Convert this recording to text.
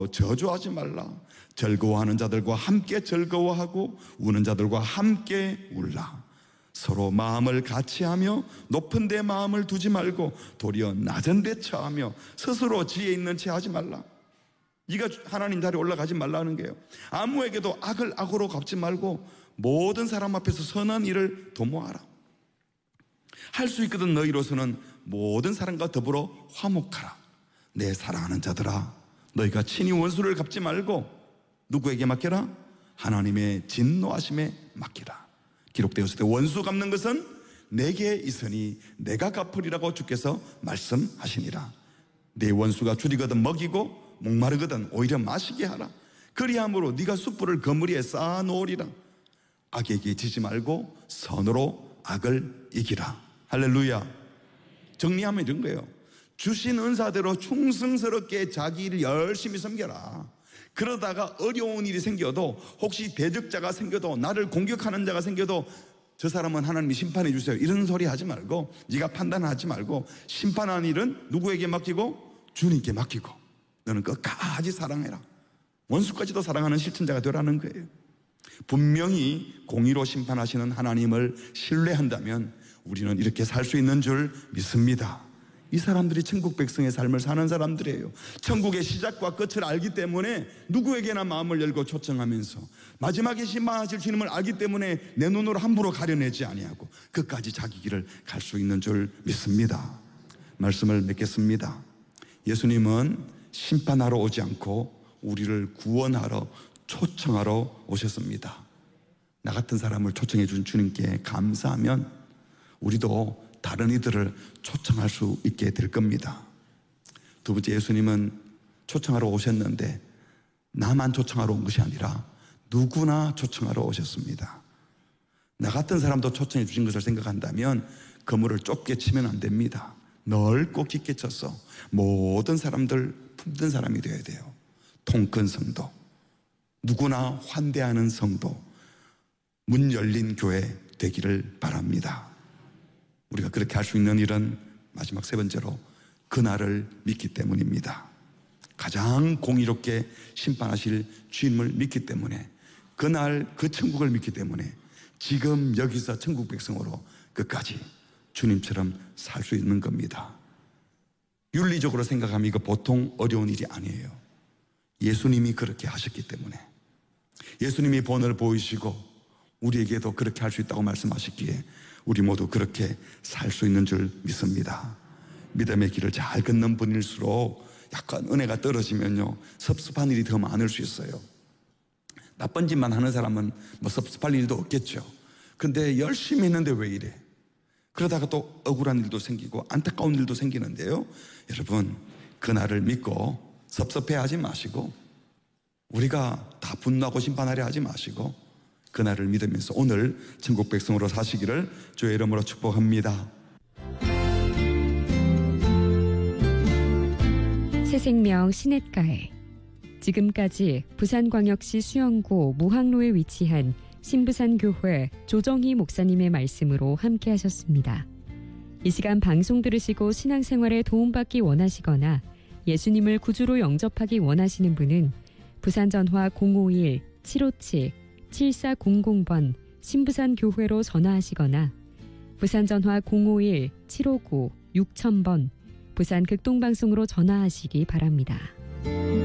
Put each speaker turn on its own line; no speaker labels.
저주하지 말라. 즐거워하는 자들과 함께 즐거워하고 우는 자들과 함께 울라. 서로 마음을 같이하며 높은 데 마음을 두지 말고 도리어 낮은 데 처하며 스스로 지혜 있는 채 하지 말라. 네가 하나님 자리에 올라가지 말라는 거예요. 아무에게도 악을 악으로 갚지 말고 모든 사람 앞에서 선한 일을 도모하라. 할 수 있거든 너희로서는 모든 사람과 더불어 화목하라. 내 사랑하는 자들아, 너희가 친히 원수를 갚지 말고 누구에게 맡겨라? 하나님의 진노하심에 맡기라. 기록되었을 때 원수 갚는 것은 내게 있으니 내가 갚으리라고 주께서 말씀하시니라. 네 원수가 줄이거든 먹이고 목마르거든 오히려 마시게 하라. 그리함으로 네가 숯불을 그물이에 쌓아 놓으리라. 악에게 지지 말고 선으로 악을 이기라. 할렐루야. 정리하면 이런 거예요. 주신 은사대로 충성스럽게 자기 일을 열심히 섬겨라. 그러다가 어려운 일이 생겨도, 혹시 대적자가 생겨도, 나를 공격하는 자가 생겨도 저 사람은 하나님이 심판해 주세요 이런 소리 하지 말고, 네가 판단하지 말고 심판한 일은 누구에게 맡기고? 주님께 맡기고 너는 끝까지 사랑해라. 원수까지도 사랑하는 실천자가 되라는 거예요. 분명히 공의로 심판하시는 하나님을 신뢰한다면 우리는 이렇게 살 수 있는 줄 믿습니다. 이 사람들이 천국 백성의 삶을 사는 사람들이에요. 천국의 시작과 끝을 알기 때문에 누구에게나 마음을 열고 초청하면서 마지막에 심판하실 주님을 알기 때문에 내 눈으로 함부로 가려내지 아니하고 끝까지 자기 길을 갈 수 있는 줄 믿습니다. 말씀을 맺겠습니다. 예수님은 심판하러 오지 않고 우리를 구원하러 초청하러 오셨습니다. 나 같은 사람을 초청해 준 주님께 감사하면 우리도 다른 이들을 초청할 수 있게 될 겁니다. 두 번째, 예수님은 초청하러 오셨는데 나만 초청하러 온 것이 아니라 누구나 초청하러 오셨습니다. 나 같은 사람도 초청해 주신 것을 생각한다면 그물을 좁게 치면 안 됩니다. 넓고 깊게 쳐서 모든 사람들 품는 사람이 되어야 돼요. 통큰 성도, 누구나 환대하는 성도, 문 열린 교회 되기를 바랍니다. 우리가 그렇게 할 수 있는 일은 마지막 세 번째로 그날을 믿기 때문입니다. 가장 공의롭게 심판하실 주님을 믿기 때문에, 그날 그 천국을 믿기 때문에 지금 여기서 천국 백성으로 끝까지 주님처럼 살 수 있는 겁니다. 윤리적으로 생각하면 이거 보통 어려운 일이 아니에요. 예수님이 그렇게 하셨기 때문에, 예수님이 본을 보이시고 우리에게도 그렇게 할 수 있다고 말씀하셨기에 우리 모두 그렇게 살 수 있는 줄 믿습니다. 믿음의 길을 잘 걷는 분일수록 약간 은혜가 떨어지면요 섭섭한 일이 더 많을 수 있어요. 나쁜 짓만 하는 사람은 뭐 섭섭할 일도 없겠죠. 근데 열심히 했는데 왜 이래? 그러다가 또 억울한 일도 생기고 안타까운 일도 생기는데요, 여러분 그날을 믿고 섭섭해하지 마시고 우리가 다 분노하고 심판하려 하지 마시고 그날을 믿으면서 오늘 천국 백성으로 사시기를 주의 이름으로 축복합니다.
새생명 시냇가에, 지금까지 부산광역시 수영구 무학로에 위치한 신부산교회 조정희 목사님의 말씀으로 함께 하셨습니다. 이 시간 방송 들으시고 신앙생활에 도움받기 원하시거나 예수님을 구주로 영접하기 원하시는 분은 부산전화 051-757-7400번 신부산교회로 전화하시거나 부산전화 051-759-6000번 부산극동방송으로 전화하시기 바랍니다.